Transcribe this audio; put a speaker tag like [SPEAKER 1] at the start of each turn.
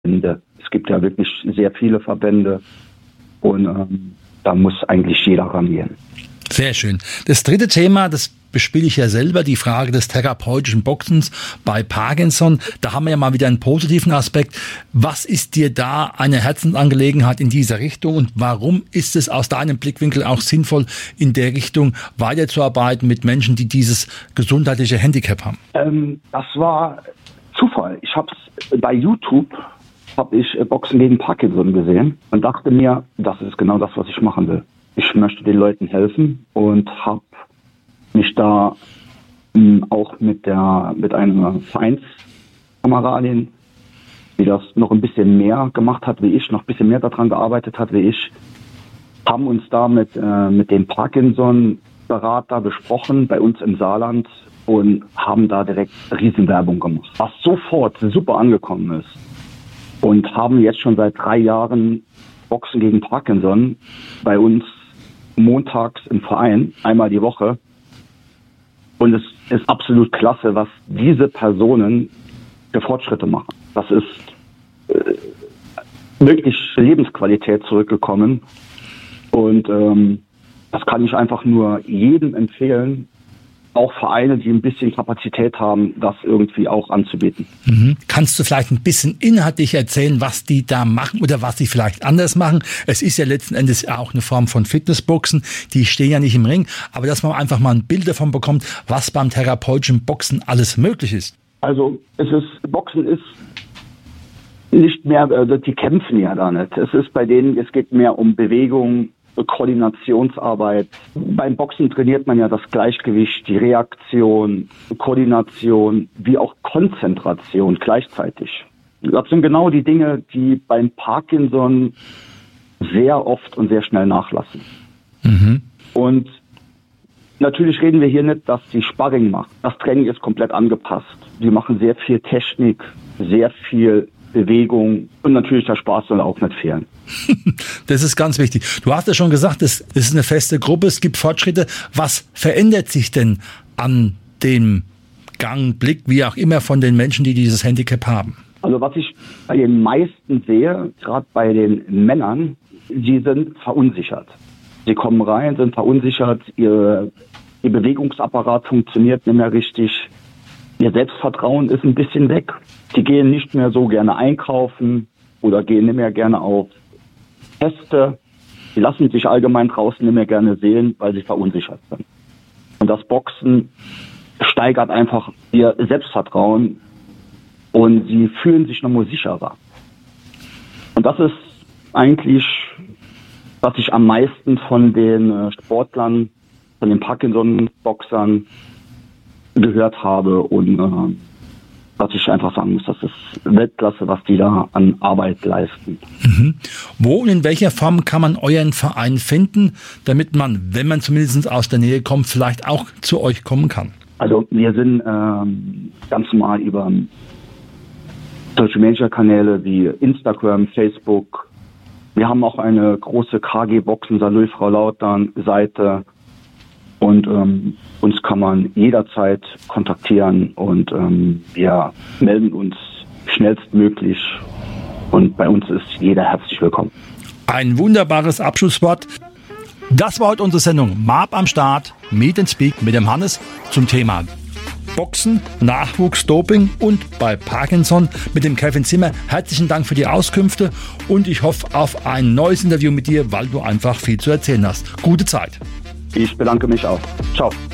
[SPEAKER 1] Es gibt ja wirklich sehr viele Verbände und da muss eigentlich jeder rangehen.
[SPEAKER 2] Sehr schön. Das dritte Thema, das bespiele ich ja selber, die Frage des therapeutischen Boxens bei Parkinson. Da haben wir ja mal wieder einen positiven Aspekt. Was ist dir da eine Herzensangelegenheit in dieser Richtung und warum ist es aus deinem Blickwinkel auch sinnvoll, in der Richtung weiterzuarbeiten mit Menschen, die dieses gesundheitliche Handicap haben?
[SPEAKER 1] Das war Zufall. Ich habe es bei YouTube, Boxen gegen Parkinson gesehen und dachte mir, das ist genau das, was ich machen will. Ich möchte den Leuten helfen und habe mich da auch mit einer Vereinskameradin, die das noch ein bisschen mehr gemacht hat wie ich, noch ein bisschen mehr daran gearbeitet hat wie ich, haben uns da mit dem Parkinson-Berater besprochen bei uns im Saarland und haben da direkt Riesenwerbung gemacht, was sofort super angekommen ist. Und haben jetzt schon seit 3 Jahren Boxen gegen Parkinson bei uns montags im Verein, einmal die Woche. Und es ist absolut klasse, was diese Personen für Fortschritte machen. Das ist wirklich Lebensqualität zurückgekommen. Und das kann ich einfach nur jedem empfehlen, auch Vereine, die ein bisschen Kapazität haben, das irgendwie auch anzubieten.
[SPEAKER 2] Kannst du vielleicht ein bisschen inhaltlich erzählen, was die da machen oder was sie vielleicht anders machen? Es ist ja letzten Endes auch eine Form von Fitnessboxen, die stehen ja nicht im Ring, aber dass man einfach mal ein Bild davon bekommt, was beim therapeutischen Boxen alles möglich ist.
[SPEAKER 1] Also Boxen ist nicht mehr, die kämpfen ja da nicht. Es geht mehr um Bewegung, Koordinationsarbeit. Beim Boxen trainiert man ja das Gleichgewicht, die Reaktion, Koordination, wie auch Konzentration gleichzeitig. Das sind genau die Dinge, die beim Parkinson sehr oft und sehr schnell nachlassen. Und natürlich reden wir hier nicht, dass die Sparring macht. Das Training ist komplett angepasst. Die machen sehr viel Technik, sehr viel Bewegung und natürlich der Spaß soll auch nicht fehlen.
[SPEAKER 2] Das ist ganz wichtig. Du hast ja schon gesagt, es ist eine feste Gruppe, es gibt Fortschritte. Was verändert sich denn an dem Gang, Blick, wie auch immer von den Menschen, die dieses Handicap haben?
[SPEAKER 1] Also was ich bei den meisten sehe, gerade bei den Männern, sie sind verunsichert. Sie kommen rein, sind verunsichert, ihr Bewegungsapparat funktioniert nicht mehr richtig. Ihr Selbstvertrauen ist ein bisschen weg. Die gehen nicht mehr so gerne einkaufen oder gehen nicht mehr gerne auf Feste. Die lassen sich allgemein draußen nicht mehr gerne sehen, weil sie verunsichert sind. Und das Boxen steigert einfach ihr Selbstvertrauen und sie fühlen sich nochmal sicherer. Und das ist eigentlich, was ich am meisten von den Sportlern, von den Parkinson-Boxern gehört habe und was ich einfach sagen muss, das ist Weltklasse, was die da an Arbeit leisten.
[SPEAKER 2] Wo und in welcher Form kann man euren Verein finden, damit man, wenn man zumindest aus der Nähe kommt, vielleicht auch zu euch kommen kann?
[SPEAKER 1] Also wir sind ganz normal über Social Media Kanäle wie Instagram, Facebook. Wir haben auch eine große KG Boxen Salö Frau Lautern Seite. Und uns kann man jederzeit kontaktieren und wir melden uns schnellstmöglich und bei uns ist jeder herzlich willkommen.
[SPEAKER 2] Ein wunderbares Abschlusswort. Das war heute unsere Sendung MAP am Start, Meet and Speak mit dem Hannes zum Thema Boxen, Nachwuchs, Doping und bei Parkinson mit dem Kevin Zimmer. Herzlichen Dank für die Auskünfte und ich hoffe auf ein neues Interview mit dir, weil du einfach viel zu erzählen hast. Gute Zeit.
[SPEAKER 1] Ich bedanke mich auch. Ciao.